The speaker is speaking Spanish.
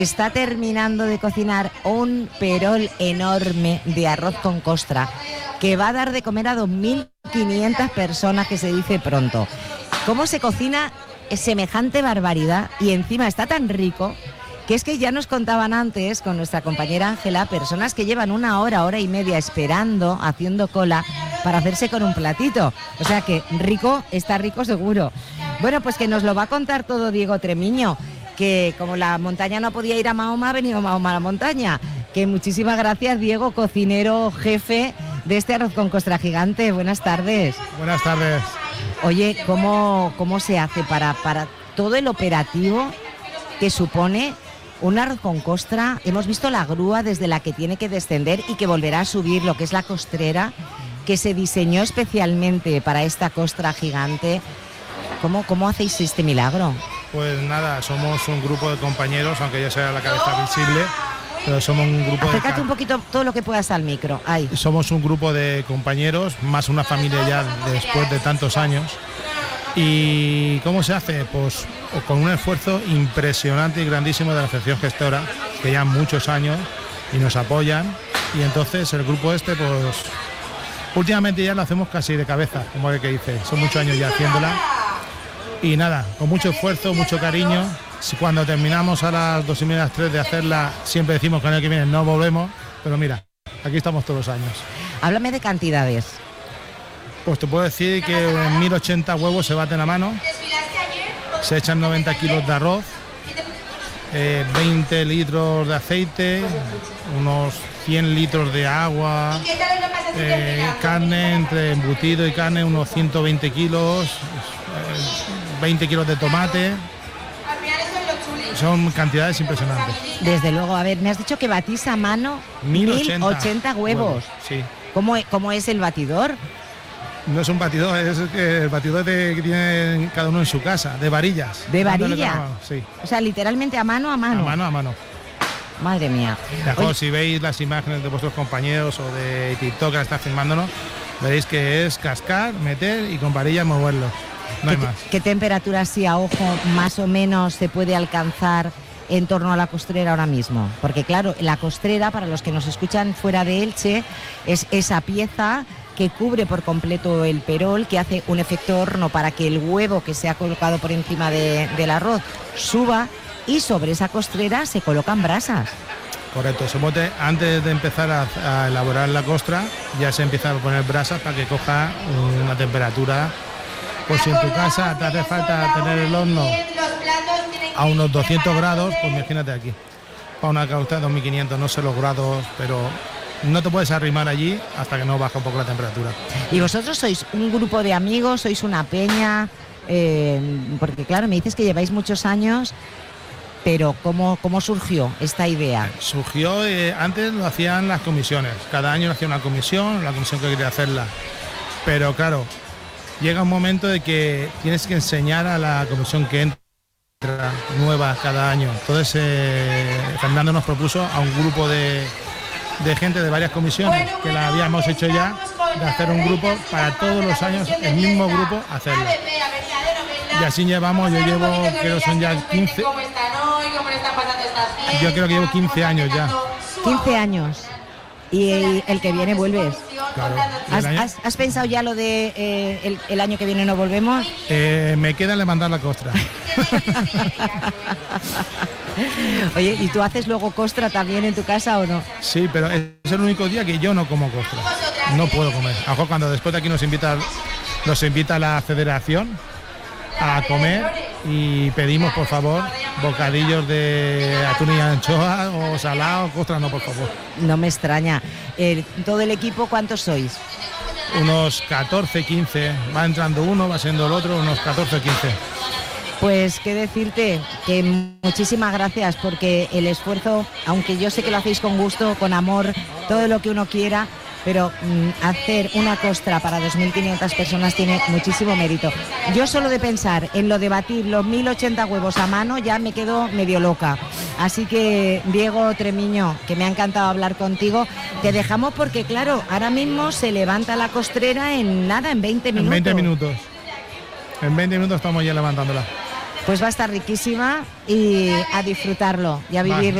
está terminando de cocinar un perol enorme de arroz con costra que va a dar de comer a 2.500 personas, que se dice pronto. ¿Cómo se cocina semejante barbaridad? Y encima está tan rico que es que ya nos contaban antes con nuestra compañera Ángela, personas que llevan 1 hora, hora y media esperando, haciendo cola para hacerse con un platito. O sea que rico, está rico seguro. Bueno, pues que nos lo va a contar todo Diego Tremiño, que como la montaña no podía ir a Mahoma, ha venido Mahoma a la montaña. Que muchísimas gracias, Diego, cocinero jefe de este arroz con costra gigante. Buenas tardes. Buenas tardes. Oye, ¿cómo se hace para todo el operativo que supone un arroz con costra? Hemos visto la grúa desde la que tiene que descender y que volverá a subir, lo que es la costrera, que se diseñó especialmente para esta costra gigante. ¿Cómo hacéis este milagro? Pues nada, somos un grupo de compañeros, aunque yo sea la cabeza visible, pero somos un grupo Acércate un poquito todo lo que puedas al micro. Ahí. Somos un grupo de compañeros, más una familia ya después de tantos años. ¿Y cómo se hace? Pues con un esfuerzo impresionante y grandísimo de la Asociación Gestora, que llevan muchos años y nos apoyan. Y entonces el grupo pues últimamente ya lo hacemos casi de cabeza, como el que dice, son muchos años ya haciéndola. Y nada, con mucho esfuerzo, mucho cariño. Cuando terminamos a las 2:30, las 3 de hacerla, siempre decimos que el año que viene no volvemos, pero mira, aquí estamos todos los años. Háblame de cantidades. Pues te puedo decir que 1080 huevos se baten a mano, se echan 90 kilos de arroz, 20 litros de aceite, unos 100 litros de agua, carne, entre embutido y carne, unos 120 kilos, 20 kilos de tomate. Son cantidades impresionantes. Desde luego, a ver, me has dicho que batís a mano 1080 huevos. Sí. ¿Cómo es el batidor? No es un batidor, es el batidor que tiene cada uno en su casa, de varillas. ¿De varilla? Sí. O sea, literalmente a mano a mano. A mano. Madre mía. Mejor, si veis las imágenes de vuestros compañeros o de TikTok que están filmándonos, veréis que es cascar, meter y con varillas moverlo. No hay más. ¿Qué temperatura, así a ojo, más o menos se puede alcanzar en torno a la costrera ahora mismo? Porque claro, la costrera, para los que nos escuchan fuera de Elche, es esa pieza que cubre por completo el perol, que hace un efecto horno para que el huevo que se ha colocado por encima del arroz suba, y sobre esa costrera se colocan brasas. Correcto, antes de empezar a elaborar la costra, ya se empieza a poner brasas para que coja una temperatura. Pues si en tu casa te hace falta tener el horno a unos 200 grados, pues imagínate aquí. Para una costra de 2500, no sé los grados, pero no te puedes arrimar allí hasta que no baja un poco la temperatura. ¿Y vosotros sois un grupo de amigos, sois una peña? Porque claro, me dices que lleváis muchos años, pero ¿cómo surgió esta idea? Surgió, antes lo hacían las comisiones, cada año hacía una comisión, la comisión que quería hacerla, pero claro, llega un momento de que tienes que enseñar a la comisión que entra nueva cada año. Entonces Fernando nos propuso a un grupo de gente de varias comisiones, que la habíamos hecho ya, de hacer un grupo para todos los años, el mismo grupo hacerlo. Y así llevamos, creo que son ya 15, yo creo que llevo 15 años ya. 15 años. Y el que viene vuelves. Claro. ¿Has pensado ya lo de el año que viene no volvemos? Me queda le mandar la costra. Oye, ¿y tú haces luego costra también en tu casa o no? Sí, pero es el único día que yo no como costra. No puedo comer. A lo mejor cuando después de aquí nos invita la federación a comer y pedimos, por favor, bocadillos de atún y anchoa o salado, costra no, por favor. No me extraña. ¿Todo el equipo cuántos sois? Unos 14, 15. Va entrando uno, va siendo el otro, unos 14 o 15. Pues qué decirte, que muchísimas gracias, porque el esfuerzo, aunque yo sé que lo hacéis con gusto, con amor, todo lo que uno quiera, pero hacer una costra para 2.500 personas tiene muchísimo mérito. Yo solo de pensar en lo de batir los 1080 huevos a mano ya me quedo medio loca. Así que, Diego Tremiño, que me ha encantado hablar contigo, te dejamos porque, claro, ahora mismo se levanta la costrera en 20 minutos. En 20 minutos estamos ya levantándola. Pues va a estar riquísima y a disfrutarlo y a vivir